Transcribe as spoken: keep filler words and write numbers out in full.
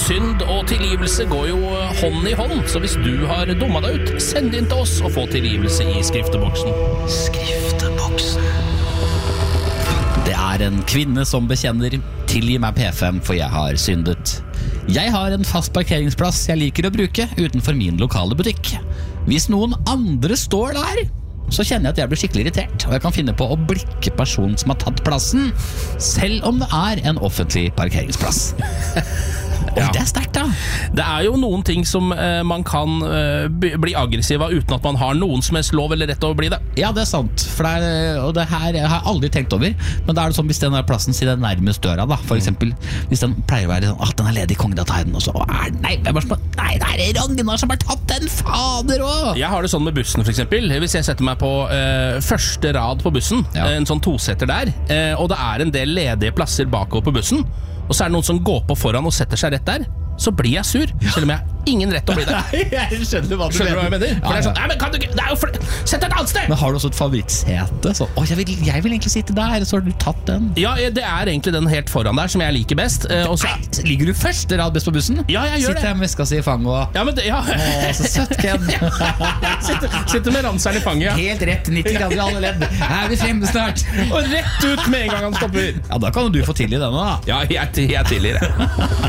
Synd og tilgivelse går jo hånd i hånd, så hvis du har dummet deg ut, send det inn til oss og få tilgivelse i skrifteboksen. Skrifteboksen. Det er en kvinne som bekjenner: tilgi meg P fem, for jeg har syndet. Jeg har en fast parkeringsplass jeg liker å bruke utenfor min lokale butikk. Hvis noen andre står der, så kjenner jeg at jeg blir skikkelig irritert, og jeg kan finne på å blikke personen som har tatt plassen, selv om det er en offentlig parkeringsplass. Oi, ja. Det er sterkt da. Det er jo noen ting som eh, man kan eh, bli aggressiv av uten at man har noen som helst lov eller rett til å bli det. Ja, det er sant, for det er, og det her jeg har jeg aldri tenkt over. Men da er det sånn, hvis den er plassen sier den nærmest døra da, for eksempel, hvis den pleier å være sånn, at den er ledig, kongen, da tar jeg den, og så er nei, hvem er som, nei, det er Ragnar som har tatt den, fader også. Jeg har det sånn med bussen for eksempel. Hvis jeg setter meg på eh, første rad på bussen, ja. En sånn tosetter der, eh, og det er en del ledige plasser bakover på bussen, og så er det noen som går på foran og setter seg rett der, så blir jeg sur, ja. Selv om jeg har ingen rett til å bli der. Nei, jeg skjønner hva du skjønner hva jeg mener. For ja, ja. Det er sånn, nei, men kan du ikke, det er jo for, sett et annet sted. Men har du også et favorittsete? Så, å, jeg vil, jeg vil egentlig sitte der, så har du tatt den. Ja, det er egentlig den helt foran der som jeg liker best. Eh, og så, nei, ligger du første rad best på bussen? Ja, jeg gjør sitter det. Sitter jeg med veska si i fanget og... Ja, men det, ja. Å, så søtt, Ken. sitter, sitter med ranseren i fanget, ja. Helt rett, nitti grader i alle ledd. Her er vi fremme snart. Og rett ut med en gang han stopper. Ja, da kan du få tilgi denne da. Ja, jeg, jeg tilgir det.